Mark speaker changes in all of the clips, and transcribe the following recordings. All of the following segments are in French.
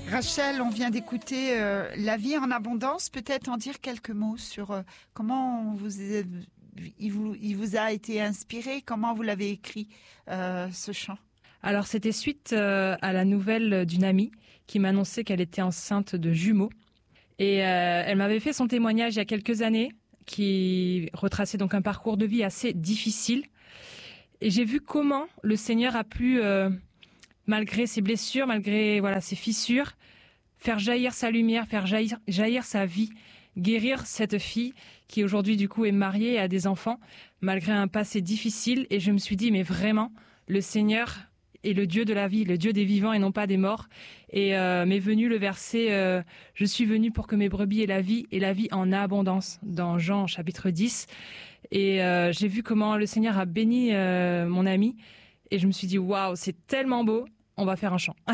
Speaker 1: Rachel, on vient d'écouter La vie en abondance. Peut-être en dire quelques mots sur comment il vous a été inspiré, comment vous l'avez écrit, ce chant.
Speaker 2: Alors, c'était suite à la nouvelle d'une amie qui m'annonçait qu'elle était enceinte de jumeaux. Et elle m'avait fait son témoignage il y a quelques années, qui retraçait donc un parcours de vie assez difficile. Et j'ai vu comment le Seigneur a pu, malgré ses blessures, malgré ses fissures, faire jaillir sa lumière, faire jaillir sa vie, guérir cette fille qui aujourd'hui du coup est mariée et a des enfants, malgré un passé difficile. Et je me suis dit, mais vraiment, le Seigneur est le Dieu de la vie, le Dieu des vivants et non pas des morts. Et m'est venu le verset « Je suis venu pour que mes brebis aient la vie en abondance » dans Jean chapitre 10. Et j'ai vu comment le Seigneur a béni mon ami. Et je me suis dit, waouh, c'est tellement beau, on va faire un chant.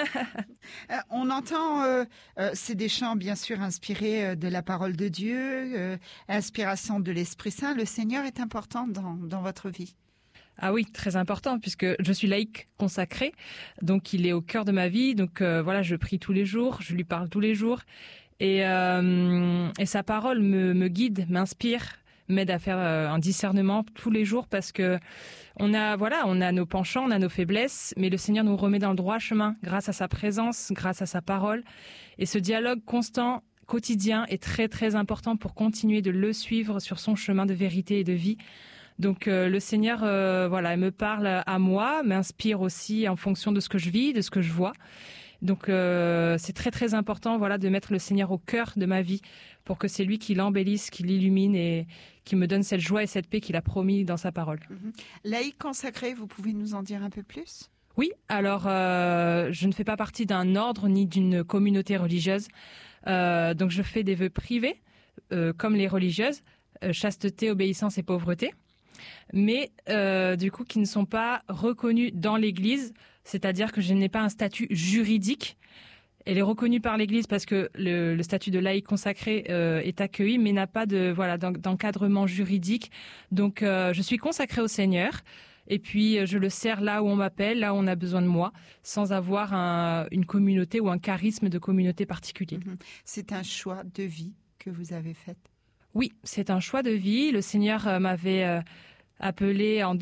Speaker 1: On entend, c'est des chants bien sûr inspirés de la parole de Dieu, inspiration de l'Esprit Saint. Le Seigneur est important dans votre vie.
Speaker 2: Ah oui, très important, puisque je suis laïque consacrée, donc il est au cœur de ma vie. Donc je prie tous les jours, je lui parle tous les jours, et sa parole me guide, m'inspire, m'aide à faire un discernement tous les jours, parce que on a nos penchants, on a nos faiblesses, mais le Seigneur nous remet dans le droit chemin grâce à sa présence, grâce à sa parole, et ce dialogue constant, quotidien, est très très important pour continuer de le suivre sur son chemin de vérité et de vie. Donc le Seigneur il me parle à moi, m'inspire aussi en fonction de ce que je vis, de ce que je vois. Donc c'est très très important de mettre le Seigneur au cœur de ma vie pour que c'est lui qui l'embellisse, qui l'illumine et qui me donne cette joie et cette paix qu'il a promis dans sa parole.
Speaker 1: Laïque consacré, vous pouvez nous en dire un peu plus ?
Speaker 2: Oui, alors je ne fais pas partie d'un ordre ni d'une communauté religieuse. Donc je fais des vœux privés comme les religieuses, chasteté, obéissance et pauvreté. Mais du coup qui ne sont pas reconnus dans l'Église, c'est-à-dire que je n'ai pas un statut juridique. Elle est reconnue par l'Église parce que le statut de laïque consacré est accueilli, mais n'a pas d'encadrement juridique. Donc je suis consacrée au Seigneur, et puis je le sers là où on m'appelle, là où on a besoin de moi, sans avoir une communauté ou un charisme de communauté particulier.
Speaker 1: C'est un choix de vie que vous avez fait.
Speaker 2: Oui, c'est un choix de vie. Le Seigneur m'avait appelé en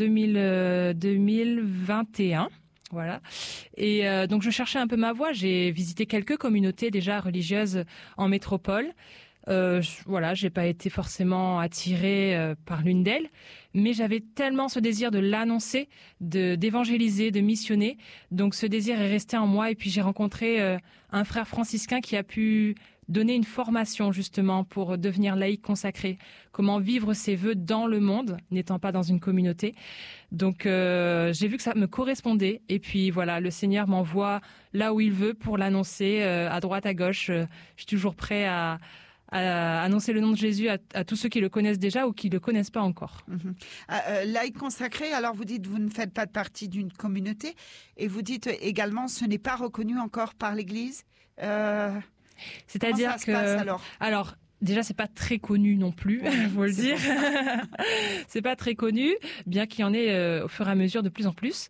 Speaker 2: 2021. Voilà. Et donc je cherchais un peu ma voie. J'ai visité quelques communautés déjà religieuses en métropole. J'ai pas été forcément attirée par l'une d'elles, mais j'avais tellement ce désir de l'annoncer, d'évangéliser, de missionner. Donc ce désir est resté en moi, et puis j'ai rencontré un frère franciscain qui a pu donner une formation justement pour devenir laïque consacré, comment vivre ses vœux dans le monde, n'étant pas dans une communauté. Donc j'ai vu que ça me correspondait, et puis le Seigneur m'envoie là où il veut pour l'annoncer, à droite, à gauche. Je suis toujours prêt à annoncer le nom de Jésus à tous ceux qui le connaissent déjà ou qui le connaissent pas encore.
Speaker 1: Laïque consacré, alors vous dites vous ne faites pas partie d'une communauté, et vous dites également ce n'est pas reconnu encore par l'Église.
Speaker 2: C'est-à-dire
Speaker 1: comment ça se passe,
Speaker 2: alors déjà c'est pas très connu non plus, faut le dire. C'est pas très connu, bien qu'il y en ait au fur et à mesure de plus en plus.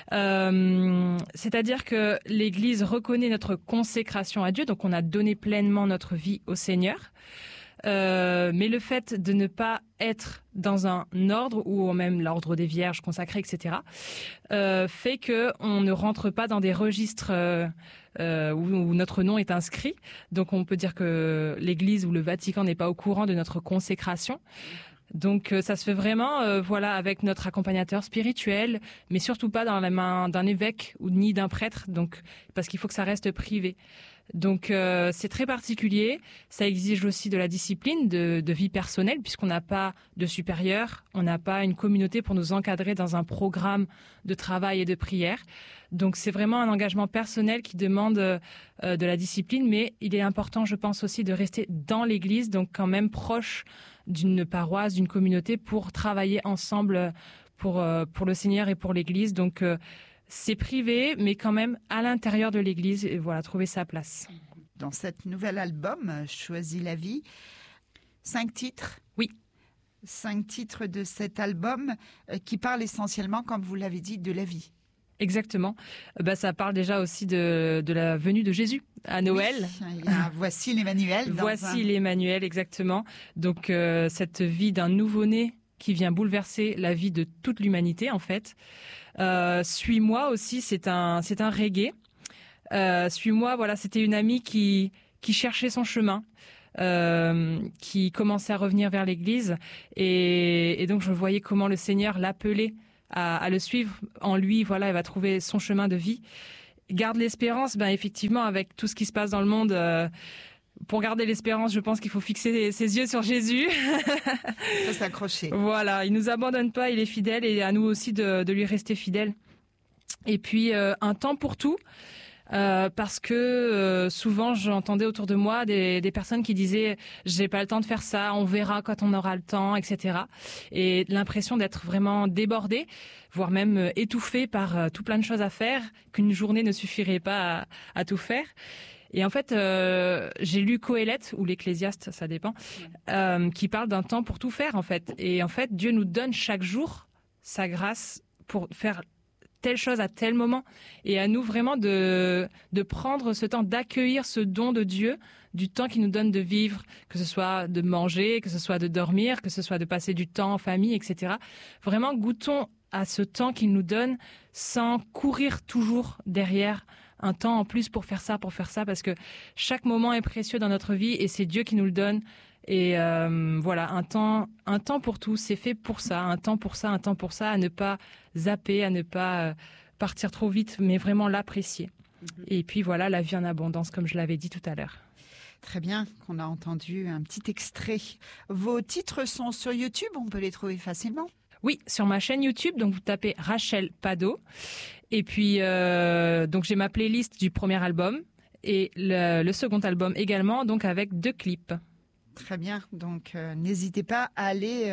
Speaker 2: C'est-à-dire que l'Église reconnaît notre consécration à Dieu, donc on a donné pleinement notre vie au Seigneur. Mais le fait de ne pas être dans un ordre, ou même l'ordre des vierges consacrées, etc., fait que on ne rentre pas dans des registres où notre nom est inscrit. Donc on peut dire que l'Église ou le Vatican n'est pas au courant de notre consécration. Donc ça se fait vraiment avec notre accompagnateur spirituel, mais surtout pas dans la main d'un évêque ou ni d'un prêtre, donc parce qu'il faut que ça reste privé. Donc c'est très particulier, ça exige aussi de la discipline, de vie personnelle, puisqu'on n'a pas de supérieur, on n'a pas une communauté pour nous encadrer dans un programme de travail et de prière. Donc c'est vraiment un engagement personnel qui demande de la discipline, mais il est important, je pense aussi, de rester dans l'Église, donc quand même proche d'une paroisse, d'une communauté, pour travailler ensemble pour le Seigneur et pour l'Église. Donc c'est privé, mais quand même à l'intérieur de l'Église, et trouver sa place.
Speaker 1: Dans cet nouvel album, Choisis la vie, 5 titres.
Speaker 2: Oui.
Speaker 1: 5 titres de cet album qui parlent essentiellement, comme vous l'avez dit, de la vie.
Speaker 2: Exactement. Ça parle déjà aussi de la venue de Jésus à Noël.
Speaker 1: Oui, il y a Voici l'Emmanuel.
Speaker 2: Voici l'Emmanuel, exactement. Donc cette vie d'un nouveau-né qui vient bouleverser la vie de toute l'humanité en fait. Suis-moi aussi, c'est un reggae. Suis-moi, voilà, c'était une amie qui cherchait son chemin. Qui commençait à revenir vers l'église et donc je voyais comment le Seigneur l'appelait à le suivre. En lui, voilà, elle va trouver son chemin de vie. Garde l'espérance, effectivement, avec tout ce qui se passe dans le monde, pour garder l'espérance, je pense qu'il faut fixer ses yeux sur Jésus.
Speaker 1: Il faut s'accrocher.
Speaker 2: Voilà, il nous abandonne pas, il est fidèle et à nous aussi de lui rester fidèle. Et puis, un temps pour tout. Parce que souvent j'entendais autour de moi des personnes qui disaient j'ai pas le temps de faire ça, on verra quand on aura le temps, etc. Et l'impression d'être vraiment débordée, voire même étouffée par tout plein de choses à faire, qu'une journée ne suffirait pas à tout faire. Et en fait, j'ai lu Qoéleth ou l'Ecclésiaste, ça dépend, qui parle d'un temps pour tout faire en fait. Et en fait, Dieu nous donne chaque jour sa grâce pour faire telle chose à tel moment, et à nous vraiment de prendre ce temps, d'accueillir ce don de Dieu, du temps qu'il nous donne de vivre, que ce soit de manger, que ce soit de dormir, que ce soit de passer du temps en famille, etc. Vraiment, goûtons à ce temps qu'il nous donne sans courir toujours derrière un temps en plus pour faire ça, parce que chaque moment est précieux dans notre vie et c'est Dieu qui nous le donne. Et voilà, un temps pour tout, c'est fait pour ça, un temps pour ça, à ne pas zapper, à ne pas partir trop vite, mais vraiment l'apprécier. Et puis voilà, la vie en abondance, comme je l'avais dit tout à l'heure.
Speaker 1: Très bien, qu'on a entendu un petit extrait. Vos titres sont sur YouTube, on peut les trouver facilement?
Speaker 2: Oui, sur ma chaîne YouTube, donc vous tapez Rachel Pado. Et puis, donc j'ai ma playlist du premier album et le second album également, donc avec 2 clips.
Speaker 1: Très bien, donc n'hésitez pas à aller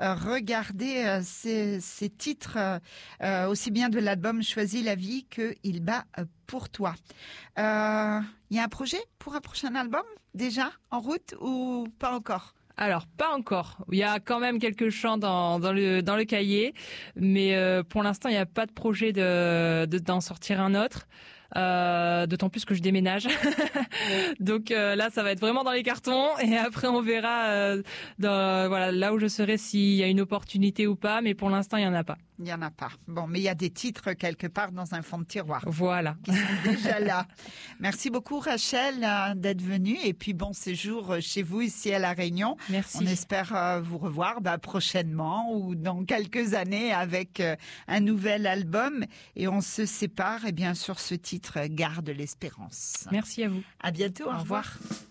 Speaker 1: regarder ces titres, aussi bien de l'album Choisis la vie que Il bat pour toi. Il y a un projet pour un prochain album déjà en route ou pas encore?
Speaker 2: Alors, pas encore. Il y a quand même quelques chants dans le cahier, mais pour l'instant, il n'y a pas de projet d'en sortir un autre. D'autant plus que je déménage. Donc là, ça va être vraiment dans les cartons. Et après, on verra voilà, là où je serai s'il y a une opportunité ou pas. Mais pour l'instant, il n'y en a pas.
Speaker 1: Il n'y en a pas. Bon, mais il y a des titres quelque part dans un fond de tiroir.
Speaker 2: Voilà.
Speaker 1: Qui sont déjà là. Merci beaucoup, Rachel, d'être venue. Et puis, bon séjour chez vous ici à La Réunion.
Speaker 2: Merci.
Speaker 1: On espère vous revoir prochainement ou dans quelques années avec un nouvel album. Et on se sépare, sur ce titre, Garde l'espérance.
Speaker 2: Merci à vous.
Speaker 1: À bientôt.
Speaker 2: Au revoir.